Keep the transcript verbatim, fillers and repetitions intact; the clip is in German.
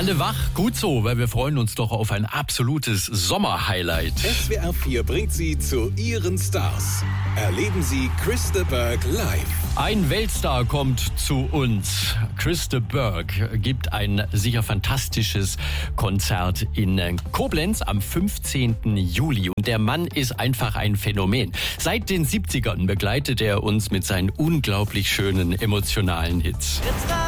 Alle wach, gut so, weil wir freuen uns doch auf ein absolutes Sommerhighlight. S W R vier bringt Sie zu Ihren Stars. Erleben Sie Chris de Burgh live. Ein Weltstar kommt zu uns. Chris de Burgh gibt ein sicher fantastisches Konzert in Koblenz am fünfzehnten Juli. Und der Mann ist einfach ein Phänomen. Seit den siebzigern begleitet er uns mit seinen unglaublich schönen emotionalen Hits.